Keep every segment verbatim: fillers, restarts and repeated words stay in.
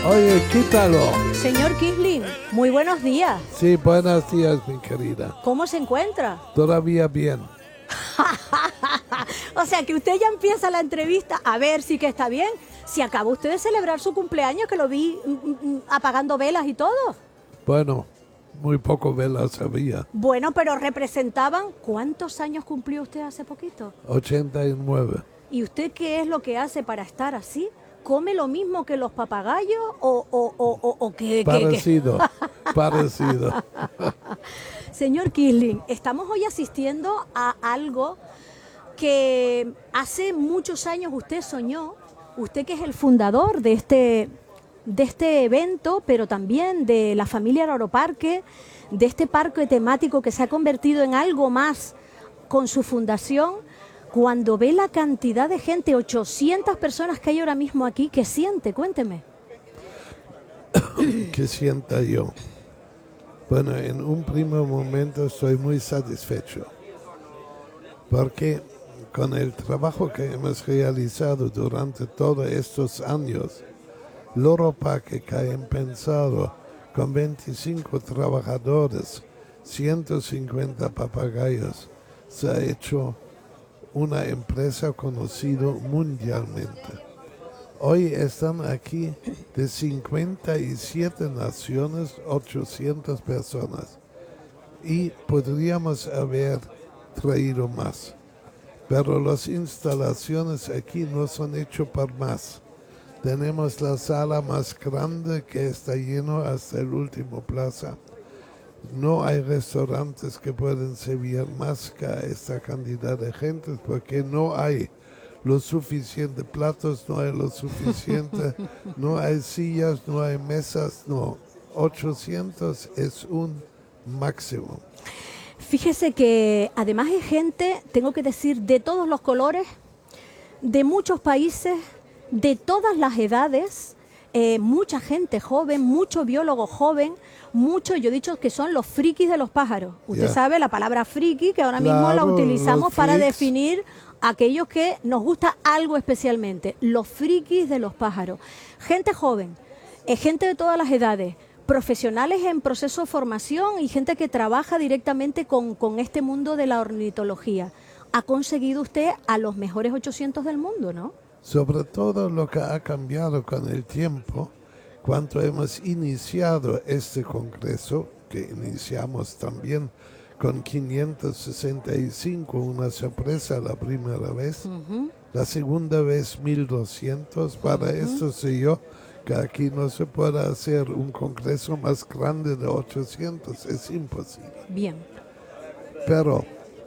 Oye, quítalo. Señor Quisling, muy buenos días. Sí, buenos días, mi querida. ¿Cómo se encuentra? Todavía bien. O sea, que usted ya empieza la entrevista a ver si que está bien. Si acaba usted de celebrar su cumpleaños, que lo vi mm, mm, apagando velas y todo. Bueno, muy poco velas había. Bueno, pero representaban... ¿Cuántos años cumplió usted hace poquito? ochenta y nueve. ¿Y usted qué es lo que hace para estar así? ¿Come lo mismo que los papagayos o, o, o, o, o qué? Parecido, qué? parecido. Señor Quisling, estamos hoy asistiendo a algo que hace muchos años usted soñó, usted que es el fundador de este, de este evento, pero también de la familia Aeroparque, de este parque temático que se ha convertido en algo más con su fundación. Cuando ve la cantidad de gente, ochocientas personas que hay ahora mismo aquí, ¿qué siente? Cuénteme. ¿Qué sienta yo? Bueno, en un primer momento estoy muy satisfecho, porque con el trabajo que hemos realizado durante todos estos años, el Aeroparque que ha empezado con veinticinco trabajadores, ciento cincuenta papagayos, se ha hecho una empresa conocida mundialmente. Hoy están aquí de cincuenta y siete naciones, ochocientas personas, y podríamos haber traído más. Pero las instalaciones aquí no son hechas por más. Tenemos la sala más grande que está lleno hasta el último plaza. No hay restaurantes que pueden servir más que a esta cantidad de gente porque no hay los suficientes platos, no hay lo suficiente, no hay sillas, no hay mesas, no. ochocientos es un máximo. Fíjese que además hay gente, tengo que decir, de todos los colores, de muchos países, de todas las edades, eh, mucha gente joven, mucho biólogo joven, mucho, yo he dicho que son los frikis de los pájaros. Usted Yeah. sabe la palabra friki, que ahora mismo Claro, la utilizamos los para freaks. definir a aquellos que nos gusta algo especialmente, los frikis de los pájaros. Gente joven, eh, gente de todas las edades, profesionales en proceso de formación y gente que trabaja directamente con, con este mundo de la ornitología. Ha conseguido usted a los mejores ochocientos del mundo, ¿no? Sobre todo lo que ha cambiado con el tiempo, cuando hemos iniciado este congreso, que iniciamos también con quinientos sesenta y cinco, una sorpresa la primera vez, Uh-huh. la segunda vez mil doscientos, para uh-huh. Esto sé yo que aquí no se puede hacer un congreso más grande de ochocientos, es imposible. Bien. Pero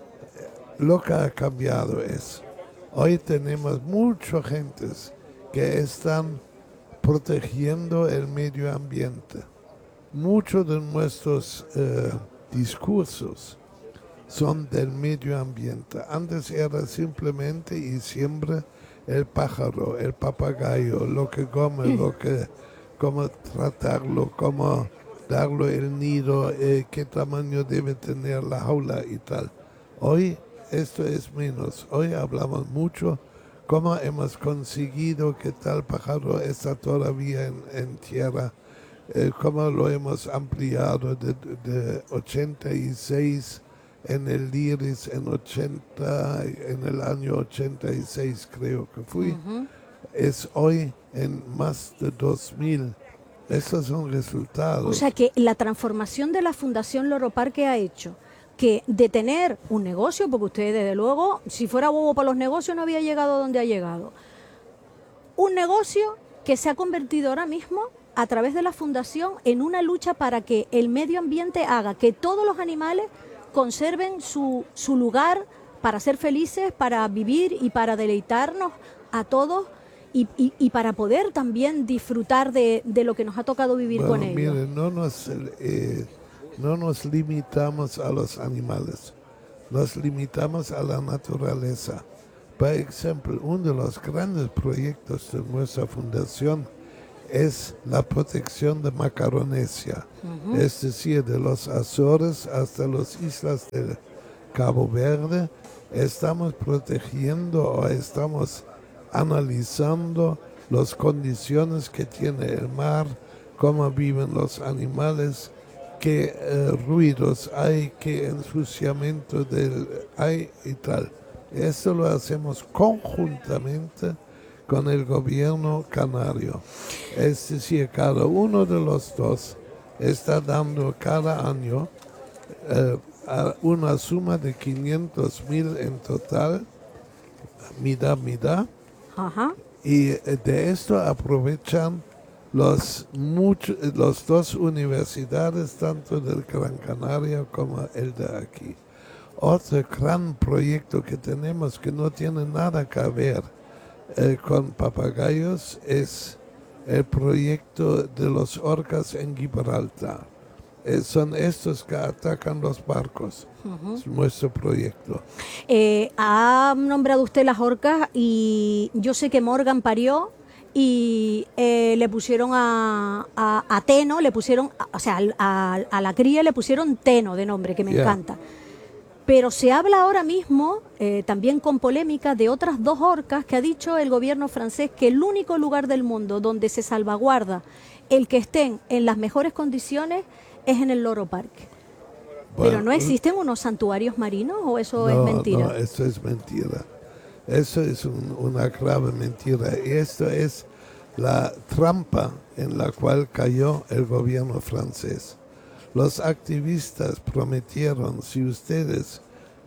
lo que ha cambiado es, hoy tenemos mucha gente que están protegiendo el medio ambiente. Muchos de nuestros eh, discursos son del medio ambiente. Antes era simplemente y siempre el pájaro, el papagayo, lo que come, lo que, cómo tratarlo, cómo darle el nido, eh, qué tamaño debe tener la jaula y tal. Hoy esto es menos. Hoy hablamos mucho cómo hemos conseguido que tal pájaro está todavía en, en tierra, eh, cómo lo hemos ampliado de, de ochenta y seis en el Liris, en ochenta, en el año ochenta y seis creo que fui, uh-huh. Es hoy en más de dos mil. Esos son resultados. O sea que la transformación de la Fundación Aeroparque ha hecho que de tener un negocio, porque usted desde luego, si fuera bobo para los negocios no había llegado donde ha llegado, un negocio que se ha convertido ahora mismo a través de la fundación en una lucha para que el medio ambiente haga que todos los animales conserven su, su lugar para ser felices, para vivir y para deleitarnos a todos y, y, y para poder también disfrutar de, de lo que nos ha tocado vivir bueno, con ellos. Mire, no nos... Eh, No nos limitamos a los animales, nos limitamos a la naturaleza. Por ejemplo, uno de los grandes proyectos de nuestra fundación es la protección de Macaronesia, uh-huh. Es decir, de los Azores hasta las islas del Cabo Verde. Estamos protegiendo o estamos analizando las condiciones que tiene el mar, cómo viven los animales, qué eh, ruidos hay, qué ensuciamiento del, hay y tal. Esto lo hacemos conjuntamente con el gobierno canario. Es decir, cada uno de los dos está dando cada año eh, una suma de quinientos mil en total, mitad, mitad. Ajá. Y de esto aprovechan los, mucho, los dos universidades, tanto del Gran Canaria como el de aquí. Otro gran proyecto que tenemos que no tiene nada que ver eh, con papagayos es el proyecto de los orcas en Gibraltar. Eh, son estos que atacan los barcos. Uh-huh. Es nuestro proyecto. Eh, ha nombrado usted las orcas y yo sé que Morgan parió y eh, le pusieron a, a, a Teno, le pusieron, a, o sea, a, a la cría le pusieron Teno de nombre, que me yeah. encanta. Pero se habla ahora mismo, eh, también con polémica, de otras dos orcas que ha dicho el gobierno francés que el único lugar del mundo donde se salvaguarda el que estén en las mejores condiciones es en el Loro Park. Bueno, ¿pero no existen unos santuarios marinos o eso no, es mentira? No, eso es mentira. Eso es un, una grave mentira. Y esto es la trampa en la cual cayó el gobierno francés. Los activistas prometieron, si ustedes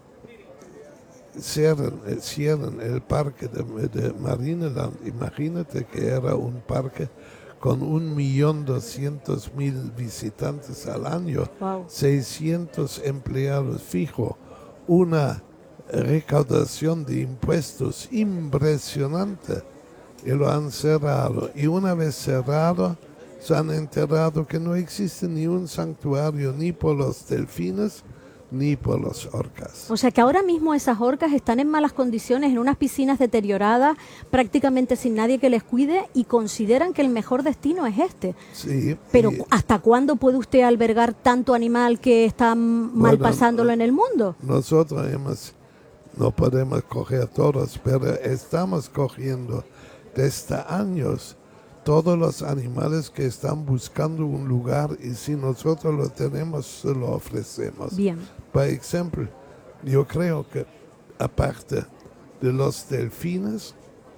cierran, cierran el parque de, de Marineland, imagínate que era un parque con un millón doscientos mil visitantes al año, wow. seiscientos empleados fijos, una recaudación de impuestos impresionante, y lo han cerrado. Y una vez cerrado, se han enterado que no existe ni un santuario ni por los delfines ni por los orcas. O sea que ahora mismo esas orcas están en malas condiciones, en unas piscinas deterioradas, prácticamente sin nadie que les cuide, y consideran que el mejor destino es este. Sí. Pero y, ¿hasta cuándo puede usted albergar tanto animal que está mal bueno, pasándolo en el mundo? Nosotros hemos, no podemos coger todos, pero estamos cogiendo desde años todos los animales que están buscando un lugar, y si nosotros lo tenemos, se lo ofrecemos. Bien. Por ejemplo, yo creo que aparte de los delfines,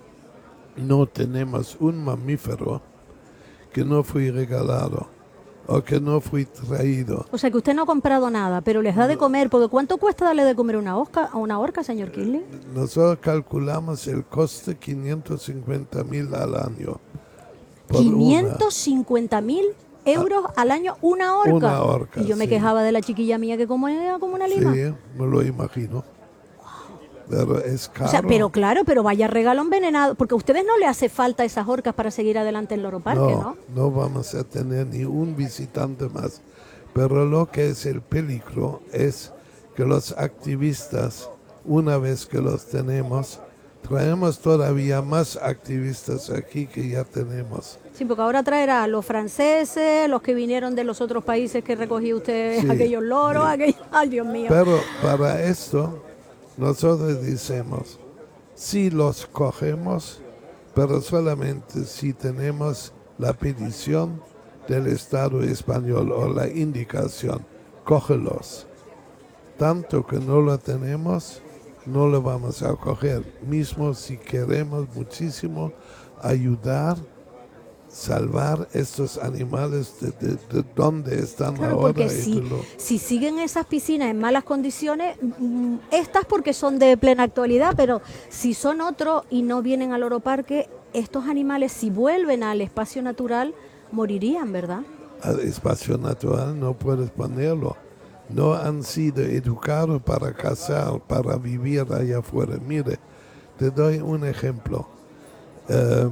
no tenemos un mamífero que no fue regalado o que no fue traído. O sea que usted no ha comprado nada, pero les da de comer, porque ¿cuánto cuesta darle de comer una orca, a una orca, señor Kinley? Nosotros calculamos el coste quinientos cincuenta mil al año. quinientos cincuenta mil euros al año una orca. Una orca. Y yo me sí. quejaba de la chiquilla mía que como era como una lima. Sí, me lo imagino. Pero es caro. O sea, pero claro, pero vaya regalo envenenado, porque a ustedes no le hace falta esas orcas para seguir adelante en Loro Parque, ¿no? No, no vamos a tener ni un visitante más. Pero lo que es el peligro es que los activistas, una vez que los tenemos, traemos todavía más activistas aquí que ya tenemos. Sí, porque ahora traerá a los franceses, los que vinieron de los otros países que recogía usted, sí, aquellos loros, sí. aquellos... ¡Ay, Dios mío! Pero para esto, nosotros decimos, sí los cogemos, pero solamente si tenemos la petición del Estado español o la indicación, cógelos. Tanto que no lo tenemos, no lo vamos a coger, mismo si queremos muchísimo ayudar, salvar estos animales de, de, de donde están claro, ahora. Porque si, lo... si siguen esas piscinas en malas condiciones, estas porque son de plena actualidad, pero si son otros y no vienen al Loro Parque, estos animales, si vuelven al espacio natural, morirían, ¿verdad? Al espacio natural no puedes ponerlo. No han sido educados para cazar, para vivir allá afuera. Mire, te doy un ejemplo. Uh,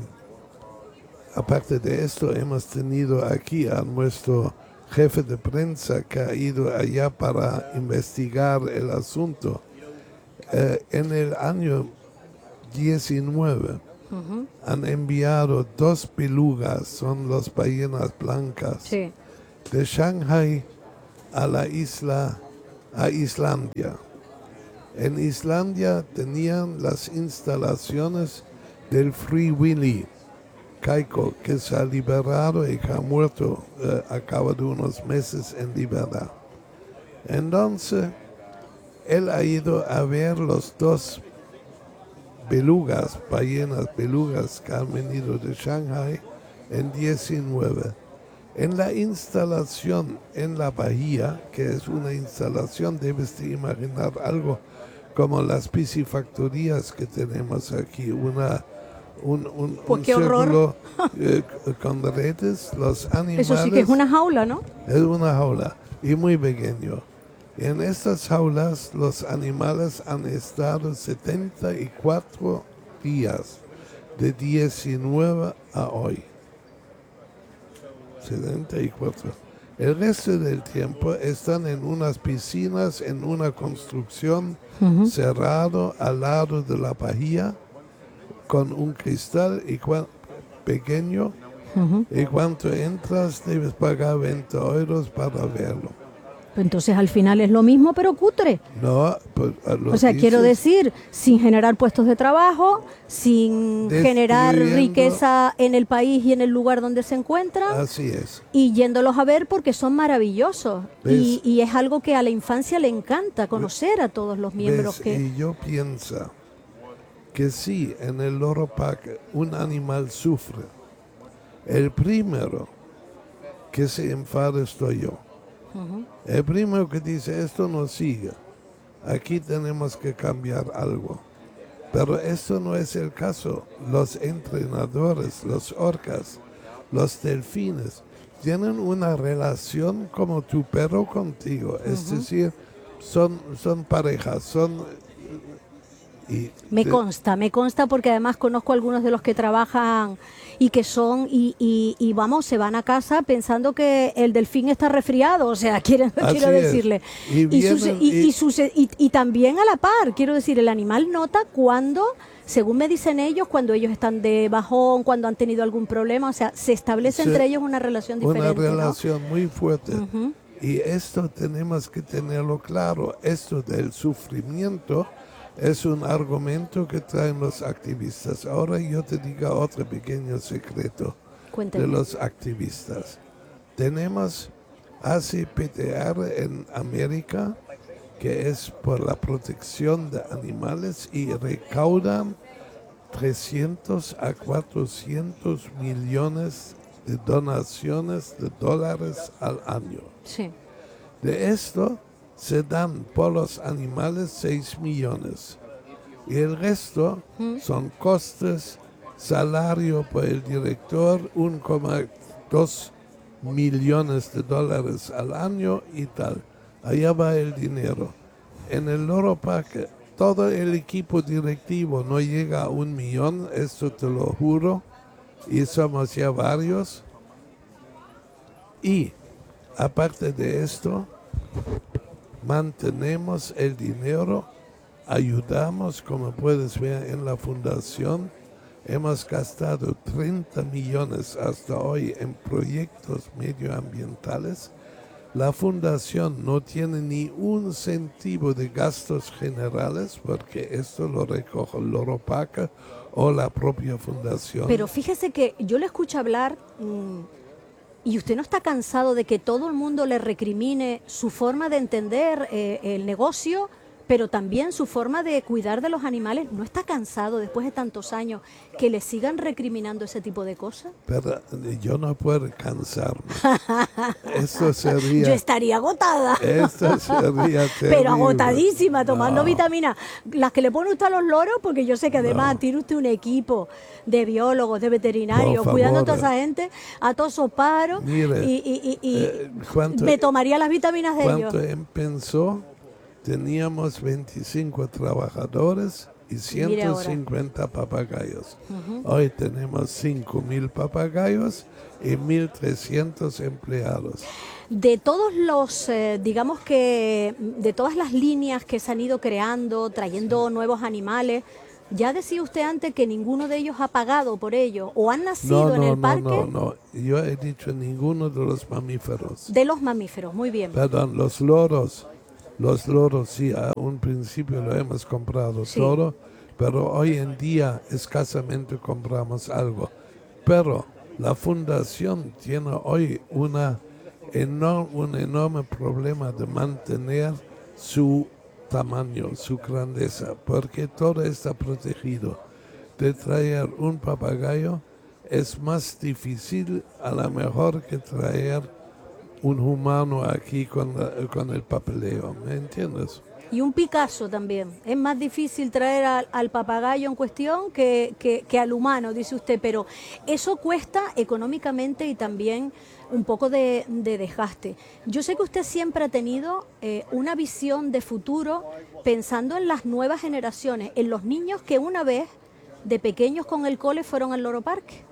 aparte de esto, hemos tenido aquí a nuestro jefe de prensa que ha ido allá para investigar el asunto. Uh, en el año diecinueve uh-huh. han enviado dos belugas, son las ballenas blancas, sí. de Shanghai a la isla, a Islandia. En Islandia tenían las instalaciones del Free Willy, caico que se ha liberado y que ha muerto eh, a cabo de unos meses en libertad. Entonces, él ha ido a ver los dos belugas, ballenas belugas que han venido de Shanghai en diecinueve. En la instalación en la bahía, que es una instalación, debes de imaginar algo como las piscifactorías que tenemos aquí, una, un, un, Pues un qué círculo eh, con redes, los animales. Eso sí que es una jaula, ¿no? Es una jaula y muy pequeño. Y en estas jaulas los animales han estado setenta y cuatro días, de diecinueve a hoy. setenta y cuatro. El resto del tiempo están en unas piscinas, en una construcción uh-huh. cerrado al lado de la bahía, con un cristal y cua- pequeño, uh-huh. y cuando entras debes pagar veinte euros para verlo. Entonces al final es lo mismo, pero cutre. No, pues, o sea, quiero decir, sin generar puestos de trabajo, sin generar riqueza en el país y en el lugar donde se encuentran. Así es. Y yéndolos a ver porque son maravillosos. Y, y es algo que a la infancia le encanta, conocer a todos los miembros. ¿Ves? que Y yo pienso que si en el Loro Park un animal sufre, el primero que se enfada estoy yo. Uh-huh. El primero que dice esto no sigue, aquí tenemos que cambiar algo, pero esto no es el caso. Los entrenadores, los orcas, los delfines tienen una relación como tu perro contigo, uh-huh. es decir, son, son parejas, son... Y me consta, me consta porque además conozco algunos de los que trabajan y que son, y, y, y vamos, se van a casa pensando que el delfín está resfriado, o sea, quieren, quiero decirle. Y, y, vienen, suce, y, y, suce, y, y también a la par, quiero decir, el animal nota cuando, según me dicen ellos, cuando ellos están de bajón, cuando han tenido algún problema, o sea, se establece sí, entre ellos una relación diferente. Una relación ¿no? muy fuerte. Uh-huh. Y esto tenemos que tenerlo claro, esto del sufrimiento es un argumento que traen los activistas. Ahora yo te digo otro pequeño secreto Cuéntame. de los activistas. Tenemos A C P T R en América, que es por la protección de animales y recaudan trescientos a cuatrocientos millones de donaciones de dólares al año. Sí. De esto se dan por los animales seis millones y el resto ¿Mm? son costes, salario por el director, uno coma dos millones de dólares al año y tal. Allá va el dinero. En el Loro Park todo el equipo directivo no llega a un millón, esto te lo juro, y somos ya varios. Y aparte de esto, mantenemos el dinero, ayudamos, como puedes ver en la fundación, hemos gastado treinta millones hasta hoy en proyectos medioambientales. La fundación no tiene ni un céntimo de gastos generales porque esto lo recoge el Loro Park o la propia fundación. Pero fíjese que yo le escucho hablar... Mmm... ¿Y usted no está cansado de que todo el mundo le recrimine su forma de entender eh, el negocio, pero también su forma de cuidar de los animales? ¿No está cansado después de tantos años que le sigan recriminando ese tipo de cosas? Pero yo no puedo cansarme. Esto sería... Yo estaría agotada. Esto sería terrible. Pero agotadísima, tomando no. vitaminas. Las que le pone usted a los loros, porque yo sé que además no. tiene usted un equipo de biólogos, de veterinarios, cuidando a toda esa gente, a todos esos paros. Mire, y y, y, y eh, ¿cuánto, me tomaría las vitaminas de ellos. Cuando empezó, teníamos veinticinco trabajadores y ciento cincuenta papagayos. Uh-huh. Hoy tenemos cinco mil papagayos y mil trescientos empleados. De todos los, eh, digamos que, de todas las líneas que se han ido creando, trayendo sí. nuevos animales, ya decía usted antes que ninguno de ellos ha pagado por ello, o han nacido no, en no, el no, parque. No, no, no, yo he dicho ninguno de los mamíferos. De los mamíferos, muy bien. Perdón, los loros. Los loros sí, a un principio lo hemos comprado sí. todo, pero hoy en día escasamente compramos algo. Pero la fundación tiene hoy una enor- un enorme problema de mantener su tamaño, su grandeza, porque todo está protegido. De traer un papagayo es más difícil a lo mejor que traer un humano aquí con, la- con el papeleo, ¿me entiendes? Y un Picasso también. Es más difícil traer al, al papagayo en cuestión que, que, que al humano, dice usted, pero eso cuesta económicamente y también un poco de, de desgaste. Yo sé que usted siempre ha tenido eh, una visión de futuro pensando en las nuevas generaciones, en los niños que una vez de pequeños con el cole fueron al Loro Parque.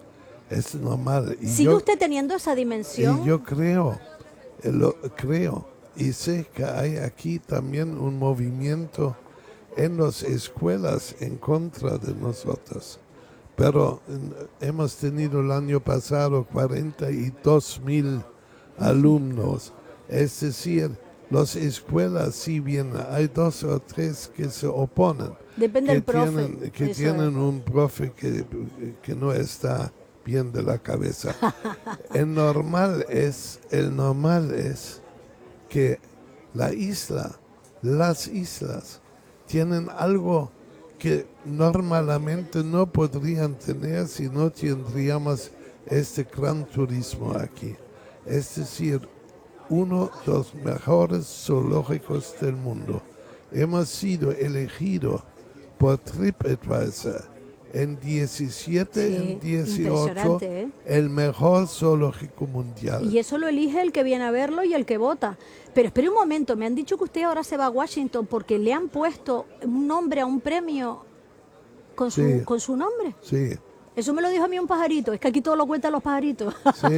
Es normal. Y ¿Sigue yo, usted teniendo esa dimensión? y yo creo, eh, lo creo, y sé que hay aquí también un movimiento en las escuelas en contra de nosotros. Pero eh, hemos tenido el año pasado cuarenta y dos mil alumnos. Es decir, las escuelas, si bien hay dos o tres que se oponen, Depende que del profe. tienen, que Eso tienen es. un profe que, que no está bien de la cabeza. El normal es, el normal es que la isla, las islas, tienen algo que normalmente no podrían tener si no tendríamos este gran turismo aquí. Es decir, uno de los mejores zoológicos del mundo. Hemos sido elegidos por TripAdvisor en diecisiete, Sí, en dieciocho, impresionante, ¿eh? el mejor zoológico mundial. Y eso lo elige el que viene a verlo y el que vota. Pero espere un momento, me han dicho que usted ahora se va a Washington porque le han puesto un nombre a un premio con su, Sí. con su nombre. Sí, Eso me lo dijo a mí un pajarito, es que aquí todo lo cuentan los pajaritos. sí,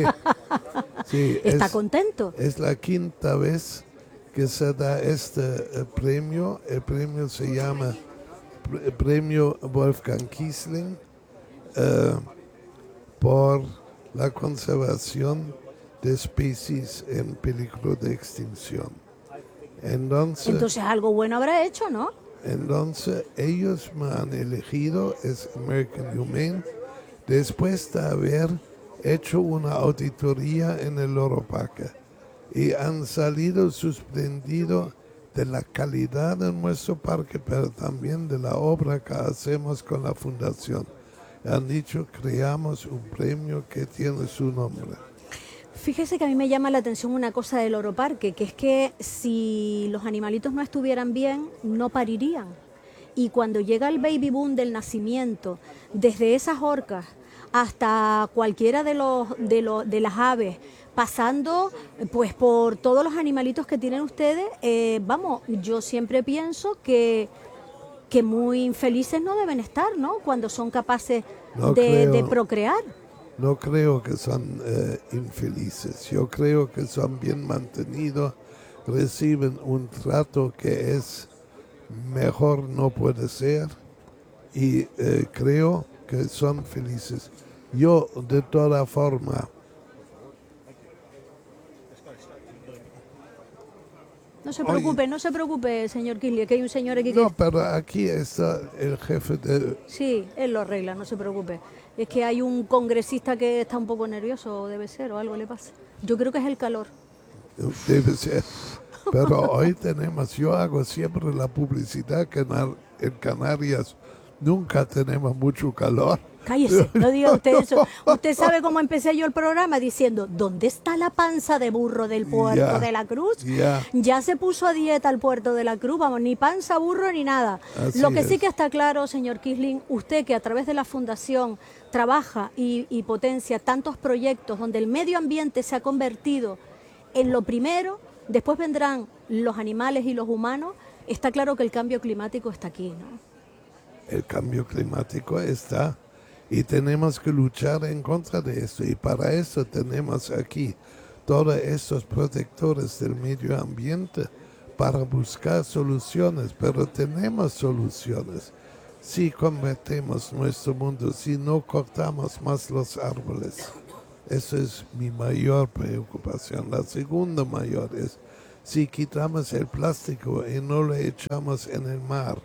sí. ¿Está es, contento? es la quinta vez que se da este eh, premio. El premio se llama Pre- Premio Wolfgang Kiesling eh, por la conservación de especies en peligro de extinción. Entonces, Entonces algo bueno habrá hecho, ¿no? entonces ellos me han elegido, es American Humane, después de haber hecho una auditoría en el Loro Parque y han salido sorprendidos de la calidad de nuestro parque, pero también de la obra que hacemos con la fundación. Han dicho, creamos un premio que tiene su nombre. Fíjese que a mí me llama la atención una cosa del Loro Parque, que es que si los animalitos no estuvieran bien, no parirían. Y cuando llega el baby boom del nacimiento, desde esas orcas hasta cualquiera de, los, de, los, de las aves, pasando pues por todos los animalitos que tienen ustedes, eh, vamos, yo siempre pienso que, que muy infelices no deben estar, ¿no? Cuando son capaces No de, creo. de procrear. No creo que son eh, infelices, yo creo que son bien mantenidos, reciben un trato que es mejor no puede ser y eh, creo que son felices. Yo de toda forma, No se Oye. preocupe, no se preocupe, señor Kisley, que hay un señor aquí que... no, pero aquí está el jefe de... Sí, él lo arregla, no se preocupe. Es que hay un congresista que está un poco nervioso, debe ser, o algo le pasa. Yo creo que es el calor. Debe ser. Pero hoy tenemos, yo hago siempre la publicidad que en, Ar- en Canarias nunca tenemos mucho calor. Cállese, no diga usted eso. Usted sabe cómo empecé yo el programa diciendo, ¿dónde está la panza de burro del puerto Ya, de la Cruz? ya. Ya se puso a dieta el puerto de la Cruz, vamos, ni panza, burro, ni nada. Así Lo que sí es. que está claro, señor Kislin, usted que a través de la Fundación trabaja y, y potencia tantos proyectos donde el medio ambiente se ha convertido en lo primero, después vendrán los animales y los humanos, está claro que el cambio climático está aquí, ¿no? El cambio climático está y tenemos que luchar en contra de esto. Y para eso tenemos aquí todos estos protectores del medio ambiente para buscar soluciones, pero tenemos soluciones. Si convertimos nuestro mundo, si no cortamos más los árboles. Esa es mi mayor preocupación. La segunda mayor es si quitamos el plástico y no lo echamos en el mar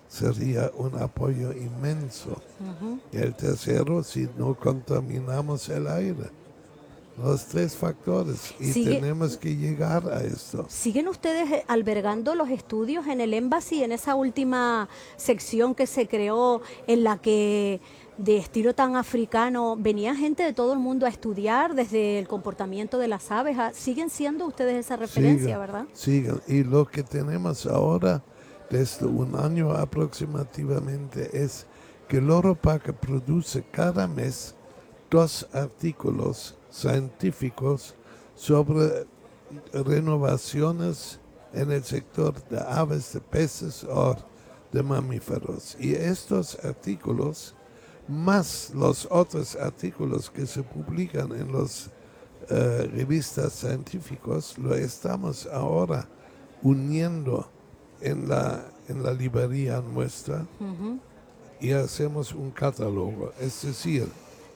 sería un apoyo inmenso. Ujú. Y el tercero, si no contaminamos el aire. Los tres factores. Y Sigue- tenemos que llegar a esto. ¿Siguen ustedes eh, albergando los estudios en el Embassy, en esa última sección que se creó, en la que de estilo tan africano venía gente de todo el mundo a estudiar desde el comportamiento de las aves? a- ¿Siguen siendo ustedes esa referencia, Sigan, verdad? sigan. Y lo que tenemos ahora, desde un año aproximadamente, es que Loro Parque produce cada mes dos artículos científicos sobre renovaciones en el sector de aves, de peces o de mamíferos. Y estos artículos, más los otros artículos que se publican en las eh, revistas científicas, lo estamos ahora uniendo en la, en la librería nuestra Ujú. y hacemos un catálogo. Es decir,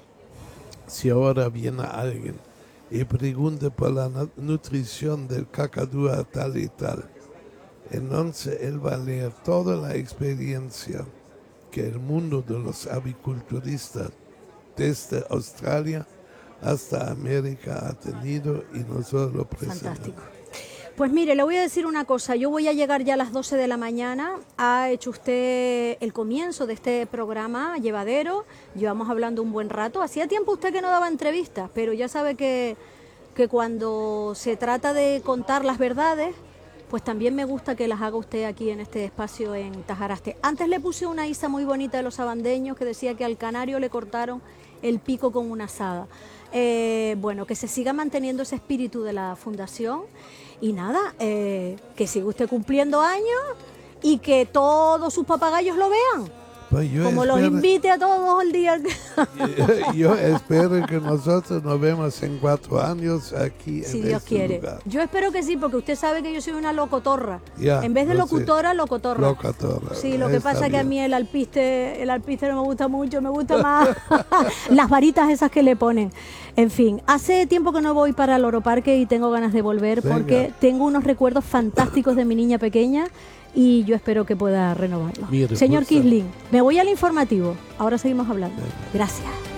si ahora viene alguien y pregunta por la nu- nutrición del cacadúa tal y tal, entonces él va a leer toda la experiencia que el mundo de los aviculturistas desde Australia hasta América ha tenido y nosotros lo presentamos. Fantástico. Pues mire, le voy a decir una cosa, yo voy a llegar ya a las doce de la mañana, ha hecho usted el comienzo de este programa llevadero, llevamos hablando un buen rato, hacía tiempo usted que no daba entrevistas, pero ya sabe que, que cuando se trata de contar las verdades, pues también me gusta que las haga usted aquí en este espacio en Tajaraste. Antes le puse una isa muy bonita de los abandeños que decía que al canario le cortaron el pico con una asada. Eh, bueno, que se siga manteniendo ese espíritu de la fundación y nada, eh, que siga usted cumpliendo años y que todos sus papagayos lo vean, Pues yo como los espero- invite a todos el día que... Yo espero que nosotros nos vemos en cuatro años aquí Si en Dios este quiere. lugar. Yo espero que sí, porque usted sabe que yo soy una locotorra. Ya, En vez de lo sé. locutora, locotorra. Locotorra, Sí, lo que está pasa es que a bien. mí el alpiste, el alpiste no me gusta mucho, me gusta más las varitas esas que le ponen. En fin, hace tiempo que no voy para el Loro Parque y tengo ganas de volver Venga. porque tengo unos recuerdos fantásticos de mi niña pequeña y yo espero que pueda renovarlos. Mire, Señor justo- Kisling, me voy al informativo. Ahora seguimos hablando. Venga. Gracias.